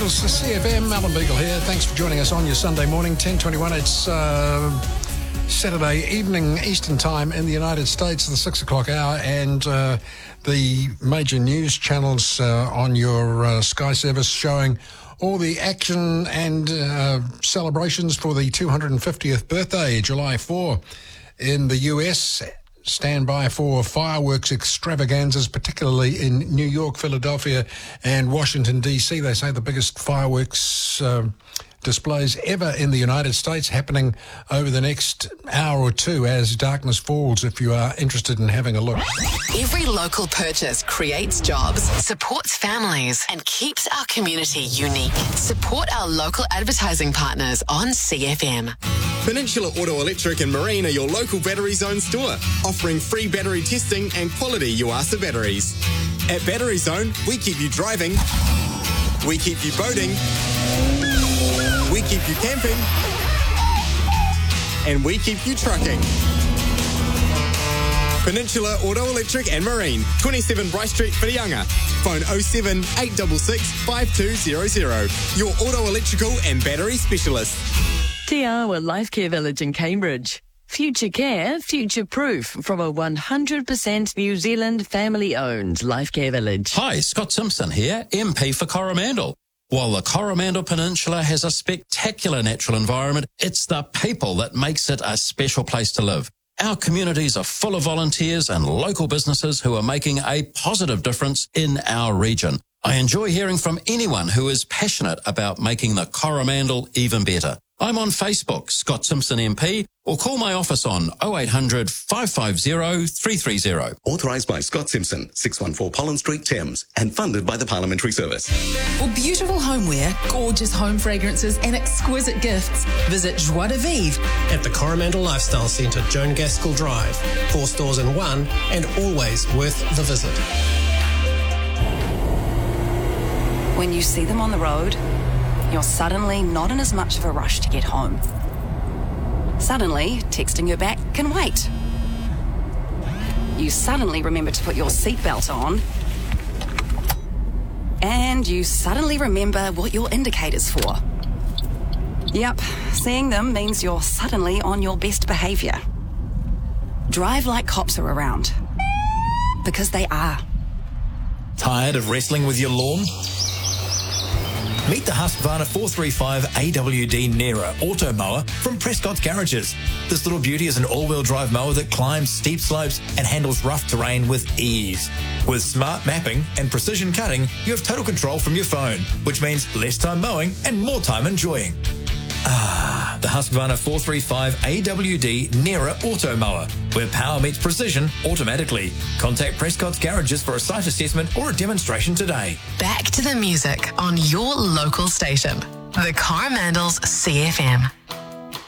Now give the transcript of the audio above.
Coromandels, CFM, Alan Beagle here. Thanks for joining us on your Sunday morning, 10:21. It's Saturday evening Eastern Time in the United States, the 6 o'clock hour, and the major news channels on your Sky service showing all the action and celebrations for the 250th birthday, July 4, in the US. Stand by for fireworks extravaganzas, particularly in New York, Philadelphia, and Washington, D.C. They say the biggest fireworks displays ever in the United States, happening over the next hour or two as darkness falls, if you are interested in having a look. Every local purchase creates jobs, supports families, and keeps our community unique. Support our local advertising partners on CFM. Peninsula Auto Electric and Marine are your local Battery Zone store, offering free battery testing and quality Yuasa batteries. At Battery Zone, we keep you driving, we keep you boating, we keep you camping, and we keep you trucking. Peninsula Auto Electric and Marine, 27 Bryce Street, Whitianga. Phone 07 866 5200. Your auto electrical and battery specialist. Te Awa Life Care Village in Cambridge. Future care, future proof from a 100% New Zealand family-owned Life Care Village. Hi, Scott Simpson here, MP for Coromandel. While the Coromandel Peninsula has a spectacular natural environment, it's the people that makes it a special place to live. Our communities are full of volunteers and local businesses who are making a positive difference in our region. I enjoy hearing from anyone who is passionate about making the Coromandel even better. I'm on Facebook, Scott Simpson MP, or call my office on 0800 550 330. Authorised by Scott Simpson, 614 Pollen Street, Thames, and funded by the Parliamentary Service. For beautiful homeware, gorgeous home fragrances, and exquisite gifts, visit Joie de Vivre at the Coromandel Lifestyle Centre, Joan Gaskell Drive. 4 stores in one, and always worth the visit. When you see them on the road, you're suddenly not in as much of a rush to get home. Suddenly, texting her back can wait. You suddenly remember to put your seatbelt on. And you suddenly remember what your indicator's for. Yep, seeing them means you're suddenly on your best behaviour. Drive like cops are around. Because they are. Tired of wrestling with your lawn? Meet the Husqvarna 435 AWD Nera Auto Mower from Prescott's Garages. This little beauty is an all-wheel drive mower that climbs steep slopes and handles rough terrain with ease. With smart mapping and precision cutting, you have total control from your phone, which means less time mowing and more time enjoying. The Husqvarna 435 AWD Nera Auto Mower, where power meets precision automatically. Contact Prescott's Garages for a site assessment or a demonstration today. Back to the music on your local station. The Coromandels CFM.